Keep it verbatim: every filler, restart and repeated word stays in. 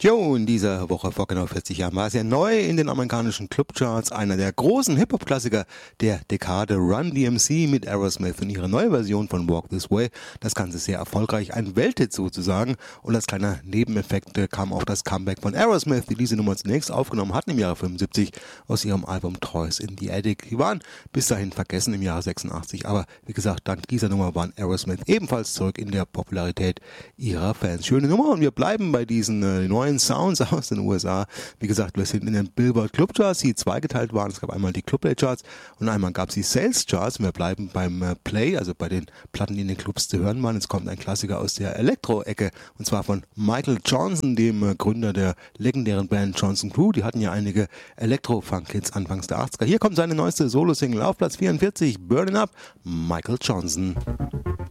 Jo, in dieser Woche vor genau vierzig Jahren war es ja neu in den amerikanischen Clubcharts, einer der großen Hip-Hop-Klassiker der Dekade, Run D M C mit Aerosmith und ihre neue Version von Walk This Way. Das Ganze sehr erfolgreich, ein Welthit sozusagen, und als kleiner Nebeneffekt äh, kam auch das Comeback von Aerosmith, die diese Nummer zunächst aufgenommen hatten im Jahre fünfundsiebzig aus ihrem Album Toys in the Attic. Die waren bis dahin vergessen im Jahre sechsundachtzig, aber wie gesagt, dank dieser Nummer waren Aerosmith ebenfalls zurück in der Popularität ihrer Fans. Schöne Nummer, und wir bleiben bei diesen äh, neuen Sounds aus den U S A. Wie gesagt, wir sind in den Billboard Club Charts, die zweigeteilt waren. Es gab einmal die Club Play Charts und einmal gab es die Sales Charts. Wir bleiben beim äh, Play, also bei den Platten, die in den Clubs zu hören waren. Jetzt kommt ein Klassiker aus der Elektro-Ecke, und zwar von Michael Johnson, dem äh, Gründer der legendären Band Johnson Crew. Die hatten ja einige Elektro-Funk-Hits anfangs der achtziger. Hier kommt seine neueste Solo-Single auf Platz vierundvierzig, Burning Up, Michael Johnson.